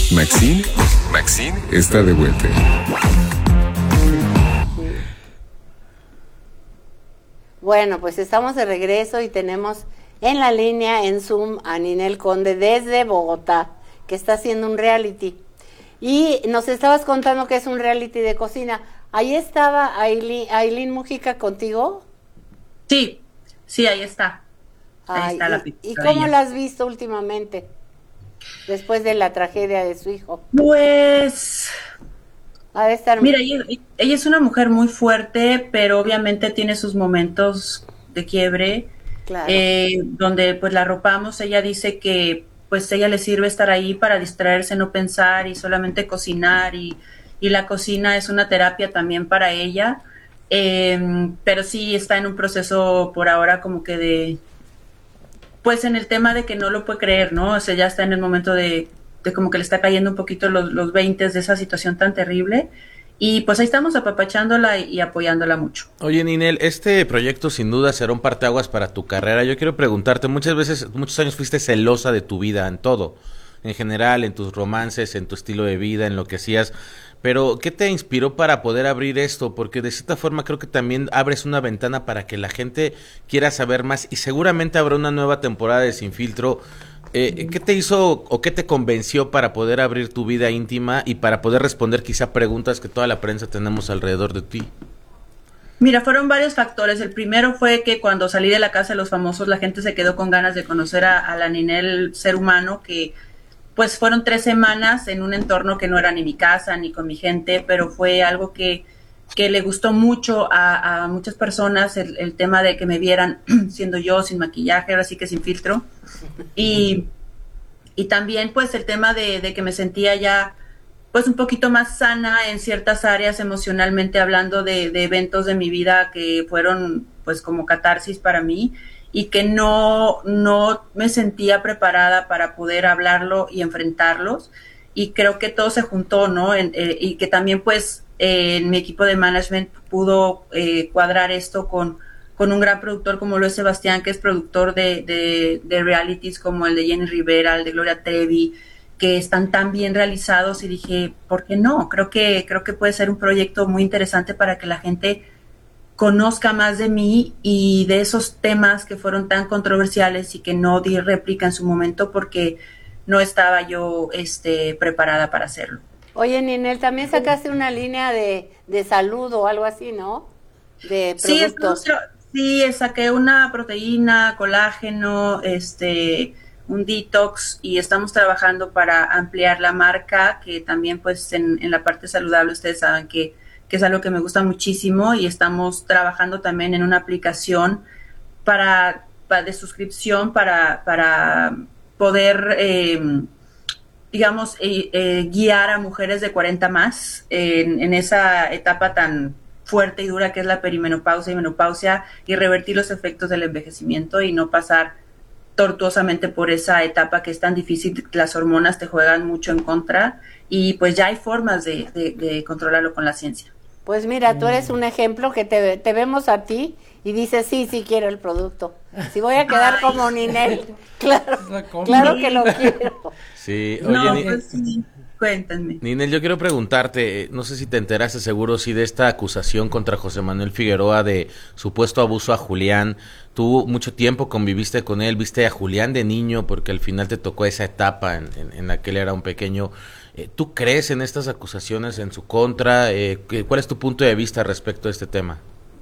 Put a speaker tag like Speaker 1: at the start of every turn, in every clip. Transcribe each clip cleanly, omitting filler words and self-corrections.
Speaker 1: Maxine, Maxine está de vuelta.
Speaker 2: Bueno, pues estamos de regreso y tenemos en la línea en Zoom a Ninel Conde desde Bogotá, que está haciendo un reality. Y nos estabas contando que es un reality de cocina. ¿Ahí estaba Ailín Mujica contigo?
Speaker 3: Sí, sí, ahí está.
Speaker 2: Ahí está la pizza. ¿Y cómo la has visto últimamente? Después de la tragedia de su hijo.
Speaker 3: Pues... Mira,
Speaker 2: Mira,
Speaker 3: ella es una mujer muy fuerte, pero obviamente tiene sus momentos de quiebre,
Speaker 2: claro.
Speaker 3: donde pues la arropamos. Ella dice que pues ella le sirve estar ahí para distraerse, no pensar y solamente cocinar, y la cocina es una terapia también para ella, pero sí está en un proceso por ahora como que pues en el tema de que no lo puede creer, ¿no? O sea, ya está en el momento de como que le está cayendo un poquito los 20 de esa situación tan terrible. Y pues ahí estamos apapachándola y apoyándola mucho.
Speaker 4: Oye, Ninel, este proyecto sin duda será un parteaguas para tu carrera. Yo quiero preguntarte, muchos años fuiste celosa de tu vida en todo, en general, en tus romances, en tu estilo de vida, en lo que hacías. Pero, ¿qué te inspiró para poder abrir esto? Porque de cierta forma creo que también abres una ventana para que la gente quiera saber más, y seguramente habrá una nueva temporada de Sin Filtro. ¿Qué te hizo o qué te convenció para poder abrir tu vida íntima y para poder responder quizá preguntas que toda la prensa tenemos alrededor de ti?
Speaker 3: Mira, fueron varios factores. El primero fue que cuando salí de la casa de los famosos, la gente se quedó con ganas de conocer a la Ninel ser humano, que pues fueron 3 semanas en un entorno que no era ni mi casa ni con mi gente, pero fue algo que le gustó mucho a muchas personas, el tema de que me vieran siendo yo, sin maquillaje, ahora sí que sin filtro. Y también pues el tema de que me sentía ya pues un poquito más sana en ciertas áreas emocionalmente hablando, de eventos de mi vida que fueron pues como catarsis para mí, y que no me sentía preparada para poder hablarlo y enfrentarlos, y creo que todo se juntó, ¿no? Y que también pues en mi equipo de management pudo cuadrar esto con un gran productor como lo es Sebastián, que es productor de realities como el de Jenny Rivera, el de Gloria Trevi, que están tan bien realizados, y dije, ¿por qué no? Creo que puede ser un proyecto muy interesante para que la gente conozca más de mí y de esos temas que fueron tan controversiales y que no di réplica en su momento porque no estaba yo preparada para hacerlo.
Speaker 2: Oye, Ninel, también sacaste una línea de salud o algo así, ¿no? De productos.
Speaker 3: Sí, saqué una proteína, colágeno, un detox, y estamos trabajando para ampliar la marca, que también pues en la parte saludable ustedes saben que es algo que me gusta muchísimo, y estamos trabajando también en una aplicación de suscripción para poder, digamos, guiar a mujeres de 40 más en esa etapa tan fuerte y dura que es la perimenopausia y menopausia, y revertir los efectos del envejecimiento y no pasar tortuosamente por esa etapa que es tan difícil. Las hormonas te juegan mucho en contra, y pues ya hay formas de controlarlo con la ciencia.
Speaker 2: Pues mira, tú eres un ejemplo que te vemos a ti y dices, sí quiero el producto. Si voy a quedar como Ninel, claro que lo quiero.
Speaker 4: Sí, oye,
Speaker 3: pues sí. Cuéntame.
Speaker 4: Ninel, yo quiero preguntarte, no sé si te enteraste seguro de esta acusación contra José Manuel Figueroa de supuesto abuso a Julián. Tú mucho tiempo conviviste con él, viste a Julián de niño porque al final te tocó esa etapa en la que él era un pequeño. ¿Tú crees en estas acusaciones en su contra? ¿Cuál es tu punto de vista respecto a este tema?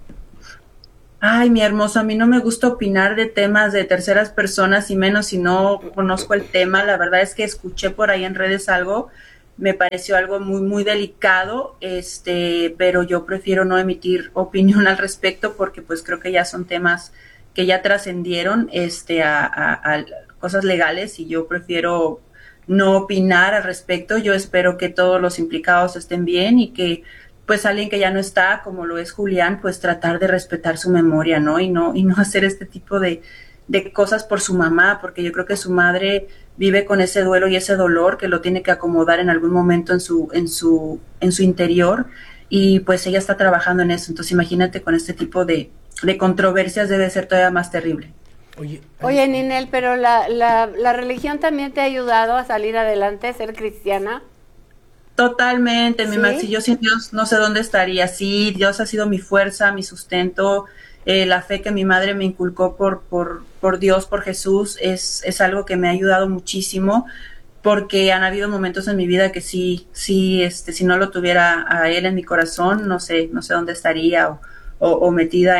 Speaker 3: Ay, mi hermoso, a mí no me gusta opinar de temas de terceras personas, y menos si no conozco el tema. La verdad es que escuché por ahí en redes algo, me pareció algo muy, muy delicado, pero yo prefiero no emitir opinión al respecto, porque pues creo que ya son temas que ya trascendieron a cosas legales, y yo prefiero no opinar al respecto. Yo espero que todos los implicados estén bien, y que pues alguien que ya no está, como lo es Julián, pues tratar de respetar su memoria, ¿no? Y no hacer este tipo de cosas por su mamá, porque yo creo que su madre vive con ese duelo y ese dolor que lo tiene que acomodar en algún momento en su interior, y pues ella está trabajando en eso. Entonces imagínate, con este tipo de controversias debe ser todavía más terrible.
Speaker 2: Oye, Ninel, pero la religión también te ha ayudado a salir adelante, ser cristiana.
Speaker 3: Totalmente, mi
Speaker 2: ¿Sí?
Speaker 3: Maxi, yo sin Dios no sé dónde estaría. Sí, Dios ha sido mi fuerza, mi sustento, la fe que mi madre me inculcó por Dios, por Jesús, es algo que me ha ayudado muchísimo, porque han habido momentos en mi vida que sí, si no lo tuviera a él en mi corazón, no sé dónde estaría, o metida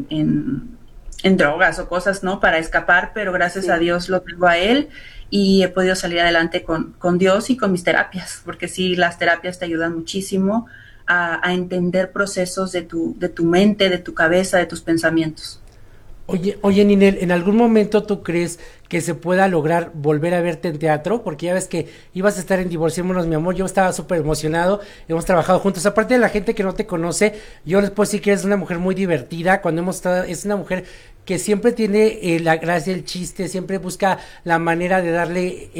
Speaker 3: en drogas o cosas, ¿no? Para escapar, pero gracias
Speaker 2: Sí.
Speaker 3: a Dios lo tengo a él y he podido salir adelante con Dios y con mis terapias, porque sí, las terapias te ayudan muchísimo a entender procesos de tu mente, de tu cabeza, de tus pensamientos.
Speaker 5: Oye, Ninel, ¿en algún momento tú crees que se pueda lograr volver a verte en teatro? Porque ya ves que ibas a estar en Divorciémonos, mi amor, yo estaba súper emocionado, hemos trabajado juntos, aparte de la gente que no te conoce, yo les puedo decir que eres una mujer muy divertida, cuando hemos estado, es una mujer que siempre tiene la gracia, el chiste, siempre busca la manera de darle,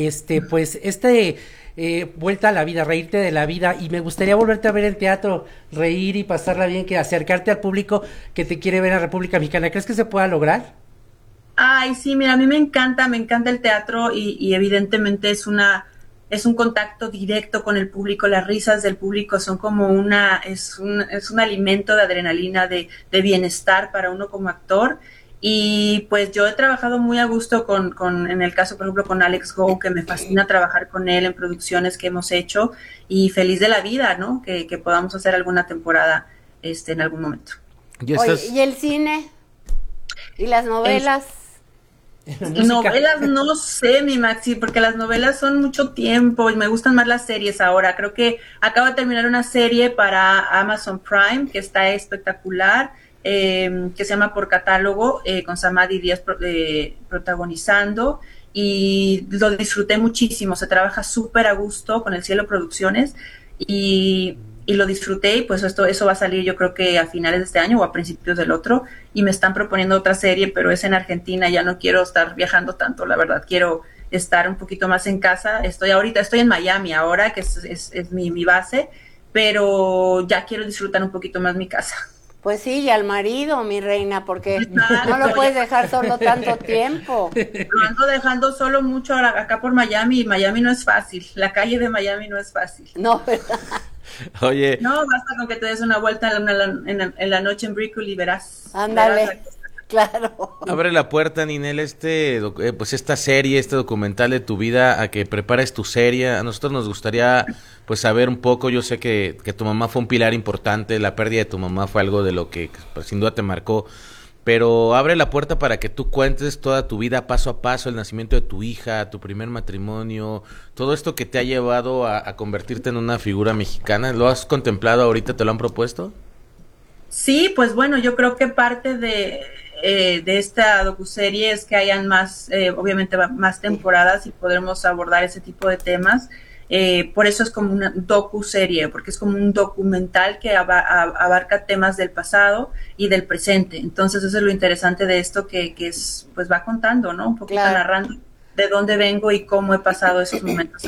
Speaker 5: vuelta a la vida, reírte de la vida, y me gustaría volverte a ver en teatro, reír y pasarla bien, que acercarte al público que te quiere ver en República Mexicana. ¿Crees que se pueda lograr?
Speaker 3: Ay, sí, mira, a mí me encanta el teatro y evidentemente es un contacto directo con el público, las risas del público son como es un alimento de adrenalina, de bienestar para uno como actor. Y pues yo he trabajado muy a gusto en el caso, por ejemplo, con Alex Go, que me fascina trabajar con él en producciones que hemos hecho, y feliz de la vida, ¿no? Que podamos hacer alguna temporada en algún momento.
Speaker 2: Oye, ¿y el cine? ¿Y las novelas?
Speaker 3: Novelas no sé, mi Maxi, porque las novelas son mucho tiempo y me gustan más las series ahora. Creo que acabo de terminar una serie para Amazon Prime que está espectacular, que se llama Por Catálogo, con Samadi Díaz protagonizando, y lo disfruté muchísimo. Se trabaja súper a gusto con El Cielo Producciones y lo disfruté, y pues eso va a salir yo creo que a finales de este año o a principios del otro, y me están proponiendo otra serie, pero es en Argentina. Ya no quiero estar viajando tanto, la verdad, quiero estar un poquito más en casa. Estoy en Miami ahora, que es mi base, pero ya quiero disfrutar un poquito más mi casa.
Speaker 2: Pues sí, y al marido, mi reina, porque
Speaker 3: Exacto.
Speaker 2: no lo puedes dejar solo tanto tiempo.
Speaker 3: Lo ando dejando solo mucho ahora acá por Miami, y Miami no es fácil, la calle de Miami no es fácil.
Speaker 2: No, ¿verdad?
Speaker 4: Oye,
Speaker 3: No, basta con que te des una vuelta en la noche en Brickell y verás.
Speaker 2: Ándale, claro.
Speaker 4: abre la puerta, Ninel, pues esta serie, este documental de tu vida, a que prepares tu serie. A nosotros nos gustaría pues saber un poco. Yo sé que tu mamá fue un pilar importante, la pérdida de tu mamá fue algo de lo que pues, sin duda te marcó, pero abre la puerta para que tú cuentes toda tu vida paso a paso, el nacimiento de tu hija, tu primer matrimonio, todo esto que te ha llevado a convertirte en una figura mexicana. ¿Lo has contemplado ahorita? ¿Te lo han propuesto?
Speaker 3: Sí, pues bueno, yo creo que parte de esta docuserie es que hayan obviamente más temporadas y podremos abordar ese tipo de temas. Por eso es como una docuserie, porque es como un documental que abarca temas del pasado y del presente. Entonces eso es lo interesante de esto, que es, pues va contando, ¿no? Un poquito narrando de dónde vengo y cómo he pasado esos momentos.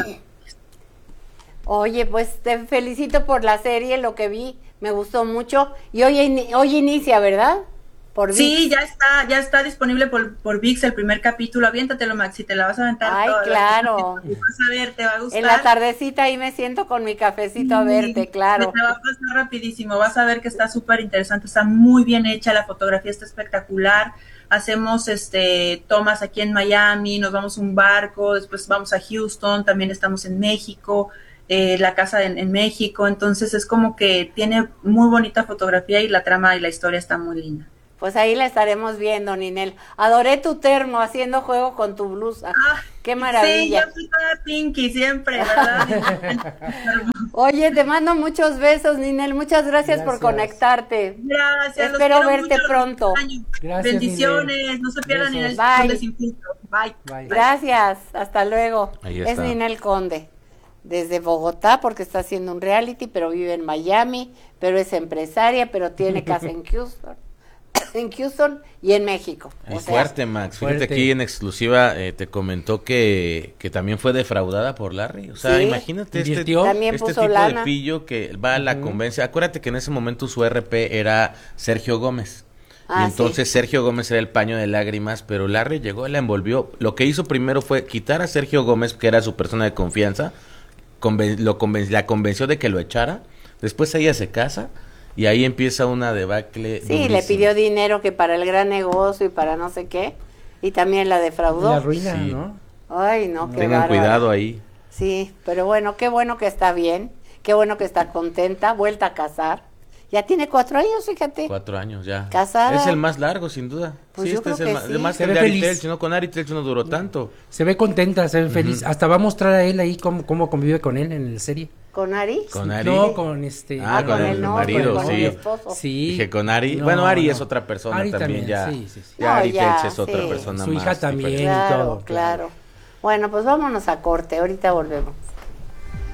Speaker 2: Oye, pues te felicito por la serie, lo que vi, me gustó mucho. Y hoy inicia, ¿verdad? Por ViX.
Speaker 3: Sí, ya está disponible por ViX el primer capítulo. Aviéntatelo, Maxi, te la vas a aventar.
Speaker 2: Ay,
Speaker 3: toda.
Speaker 2: claro.
Speaker 3: Vas a ver, te va a gustar.
Speaker 2: En la tardecita ahí me siento con mi cafecito a verte, claro.
Speaker 3: Te va a pasar rapidísimo, vas a ver que está súper interesante, está muy bien hecha, la fotografía está espectacular. Hacemos tomas aquí en Miami, nos vamos a un barco, después vamos a Houston, también estamos en México, la casa en México. Entonces es como que tiene muy bonita fotografía y la trama y la historia está muy linda.
Speaker 2: Pues ahí la estaremos viendo, Ninel. Adoré tu termo haciendo juego con tu blusa. ¡Qué maravilla!
Speaker 3: Sí, yo soy toda pinky siempre, ¿verdad?
Speaker 2: Oye, te mando muchos besos, Ninel. Muchas gracias por conectarte.
Speaker 3: Gracias.
Speaker 2: Espero verte pronto.
Speaker 5: Gracias,
Speaker 3: Bendiciones.
Speaker 5: Ninel.
Speaker 3: No se pierdan
Speaker 5: Besos.
Speaker 3: Ninel sin filtro. Bye.
Speaker 5: Bye.
Speaker 2: Gracias. Hasta luego.
Speaker 4: Ahí
Speaker 2: Es
Speaker 4: está.
Speaker 2: Ninel Conde. Desde Bogotá, porque está haciendo un reality, pero vive en Miami, pero es empresaria, pero tiene casa en Houston. En Houston y en México.
Speaker 4: Muy fuerte, Max. Fíjate,
Speaker 5: fuerte.
Speaker 4: aquí en exclusiva te comentó que también fue defraudada por Larry. O sea,
Speaker 2: Sí.
Speaker 4: imagínate
Speaker 5: Invirtió.
Speaker 2: También
Speaker 4: este
Speaker 2: puso
Speaker 4: tipo
Speaker 2: lana.
Speaker 4: de pillo que va a la convence. Acuérdate que en ese momento su RP era Sergio Gómez.
Speaker 2: Ah,
Speaker 4: y entonces Sergio Gómez era el paño de lágrimas, pero Larry llegó y la envolvió. Lo que hizo primero fue quitar a Sergio Gómez, que era su persona de confianza, la convenció de que lo echara, después ella se casa y ahí empieza una debacle.
Speaker 2: Sí,
Speaker 4: durísima.
Speaker 2: le pidió dinero que para el gran negocio y para no sé qué, y también la defraudó.
Speaker 5: La ruina,
Speaker 4: Sí.
Speaker 5: ¿no?
Speaker 2: Ay, no, qué
Speaker 4: Tengan
Speaker 2: bárbara.
Speaker 4: cuidado ahí.
Speaker 2: Sí, pero bueno, qué bueno que está bien, qué bueno que está contenta, vuelta a casar. Ya tiene 4 años, fíjate.
Speaker 4: 4 años ya.
Speaker 2: Casada.
Speaker 4: Es el más largo, sin duda.
Speaker 2: Pues
Speaker 4: sí,
Speaker 2: yo
Speaker 4: este
Speaker 2: creo
Speaker 4: es el
Speaker 2: que
Speaker 4: más,
Speaker 2: sí.
Speaker 4: además
Speaker 5: Se
Speaker 4: el
Speaker 5: ve
Speaker 4: de Ari
Speaker 5: feliz.
Speaker 4: Telch, ¿no? Con Ari Telch no duró tanto.
Speaker 5: Se ve contenta, se ve feliz. Hasta va a mostrar a él ahí cómo convive con él en la serie.
Speaker 2: ¿Con Ari?
Speaker 4: Con Ari.
Speaker 5: No, con
Speaker 4: Ah, con el
Speaker 2: no,
Speaker 4: marido,
Speaker 2: con
Speaker 4: sí.
Speaker 2: el esposo.
Speaker 5: Sí.
Speaker 4: Dije con Ari.
Speaker 5: No,
Speaker 4: Bueno, Ari
Speaker 5: no.
Speaker 4: es otra persona
Speaker 5: Ari
Speaker 4: también, ya.
Speaker 5: sí, sí, sí.
Speaker 4: Ya
Speaker 2: No,
Speaker 4: Ari
Speaker 2: ya,
Speaker 4: Telch es otra
Speaker 2: sí.
Speaker 4: persona
Speaker 5: Su
Speaker 4: más.
Speaker 5: hija también.
Speaker 4: diferente.
Speaker 5: y
Speaker 2: Claro,
Speaker 5: todo,
Speaker 2: claro. Bueno, pues vámonos a corte, ahorita volvemos.